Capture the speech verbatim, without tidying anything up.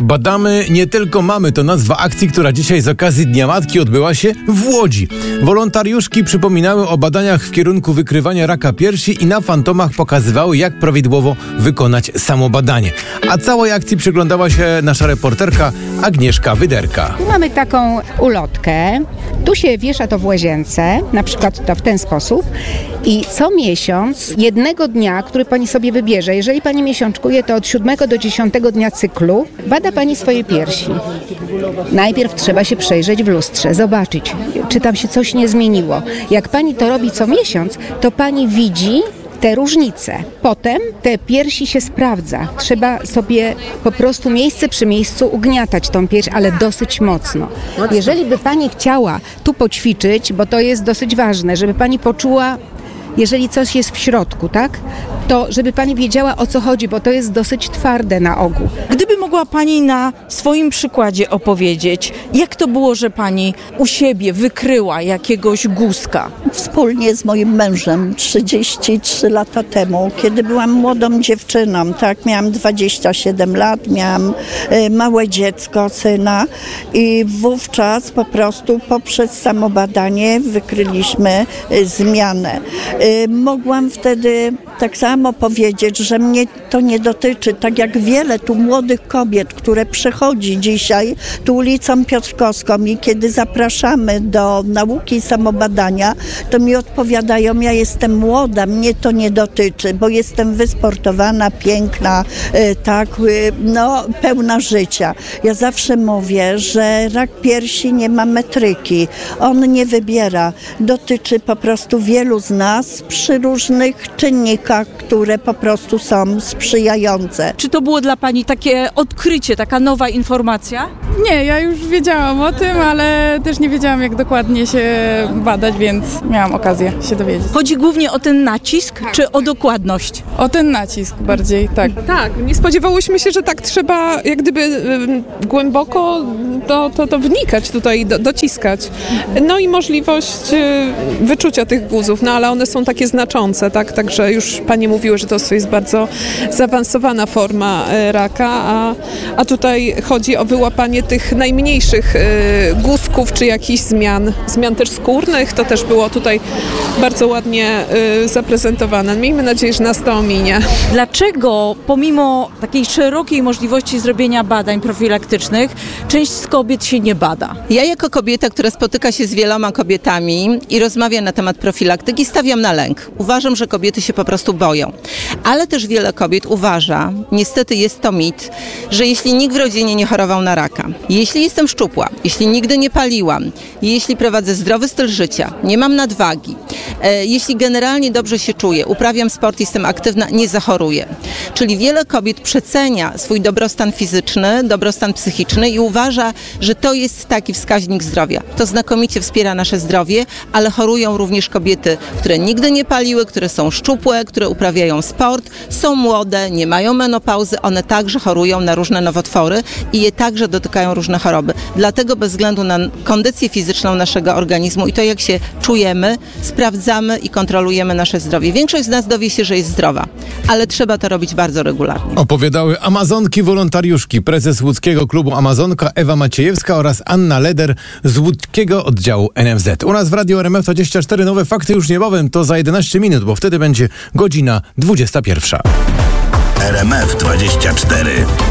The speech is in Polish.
Badamy nie tylko mamy to nazwa akcji, która dzisiaj z okazji Dnia Matki odbyła się w Łodzi. Wolontariuszki przypominały o badaniach w kierunku wykrywania raka piersi i na fantomach pokazywały, jak prawidłowo wykonać samo badanie. A całej akcji przyglądała się nasza reporterka Agnieszka Wyderka. Tu mamy taką ulotkę. Tu się wiesza to w łazience, na przykład to w ten sposób. I co miesiąc, jednego dnia, który pani sobie wybierze, jeżeli pani miesiączkuje, to od siódmego do dziesiątego dnia cyklu, bada pani swoje piersi. Najpierw trzeba się przejrzeć w lustrze, zobaczyć, czy tam się coś nie zmieniło. Jak pani to robi co miesiąc, to pani widzi te różnice. Potem te piersi się sprawdza. Trzeba sobie po prostu miejsce przy miejscu ugniatać tą pierś, ale dosyć mocno. Jeżeli by pani chciała tu poćwiczyć, bo to jest dosyć ważne, żeby pani poczuła, jeżeli coś jest w środku, tak? To żeby pani wiedziała, o co chodzi, bo to jest dosyć twarde na ogół. Gdyby mogła pani na swoim przykładzie opowiedzieć, jak to było, że pani u siebie wykryła jakiegoś guzka? Wspólnie z moim mężem trzydzieści trzy lata temu, kiedy byłam młodą dziewczyną, tak, miałam dwadzieścia siedem lat, miałam y, małe dziecko, syna i wówczas po prostu poprzez samo badanie wykryliśmy y, zmianę. Y, mogłam wtedy tak samo powiedzieć, że mnie to nie dotyczy, tak jak wiele tu młodych kobiet, które przechodzi dzisiaj tu ulicą Piotrkowską i kiedy zapraszamy do nauki samobadania, to mi odpowiadają, ja jestem młoda, mnie to nie dotyczy, bo jestem wysportowana, piękna, tak, no, pełna życia. Ja zawsze mówię, że rak piersi nie ma metryki, on nie wybiera, dotyczy po prostu wielu z nas przy różnych czynnikach, które po prostu są sprzyjające. Czy to było dla pani takie odkrycie, taka nowa informacja? Nie, ja już wiedziałam o tym, ale też nie wiedziałam, jak dokładnie się badać, więc miałam okazję się dowiedzieć. Chodzi głównie o ten nacisk, tak, czy o dokładność? O ten nacisk bardziej, tak. Tak, nie spodziewałyśmy się, że tak trzeba jak gdyby y, głęboko to, to, to wnikać tutaj, do, dociskać. No i możliwość y, wyczucia tych guzów, no ale one są takie znaczące, tak, także już panie mówiły, że to jest bardzo zaawansowana forma y, raka, a, a tutaj chodzi o wyłapanie tych najmniejszych y, guzków, czy jakichś zmian, zmian też skórnych, to też było tutaj bardzo ładnie y, zaprezentowane. Miejmy nadzieję, że nas to ominie. Dlaczego pomimo takiej szerokiej możliwości zrobienia badań profilaktycznych, część z kobiet się nie bada? Ja jako kobieta, która spotyka się z wieloma kobietami i rozmawia na temat profilaktyki, stawiam na lęk. Uważam, że kobiety się po prostu boją. Ale też wiele kobiet uważa, niestety jest to mit, że jeśli nikt w rodzinie nie chorował na raka, jeśli jestem szczupła, jeśli nigdy nie paliłam, jeśli prowadzę zdrowy styl życia, nie mam nadwagi, e, jeśli generalnie dobrze się czuję, uprawiam sport, jestem aktywna, nie zachoruję. Czyli wiele kobiet przecenia swój dobrostan fizyczny, dobrostan psychiczny i uważa, że to jest taki wskaźnik zdrowia. To znakomicie wspiera nasze zdrowie, ale chorują również kobiety, które nigdy nie paliły, które są szczupłe, które uprawiają sport, są młode, nie mają menopauzy, one także chorują na różne nowotwory i je także dotykają różne choroby. Dlatego bez względu na kondycję fizyczną naszego organizmu i to, jak się czujemy, sprawdzamy i kontrolujemy nasze zdrowie. Większość z nas dowie się, że jest zdrowa, ale trzeba to robić bardzo regularnie. Opowiadały amazonki wolontariuszki, prezes łódzkiego klubu Amazonka Ewa Maciejewska oraz Anna Leder z łódzkiego oddziału N F Z. U nas w Radiu R M F dwadzieścia cztery nowe fakty już niebawem, to za jedenaście minut, bo wtedy będzie godzina dwudziesta pierwsza. R M F dwadzieścia cztery.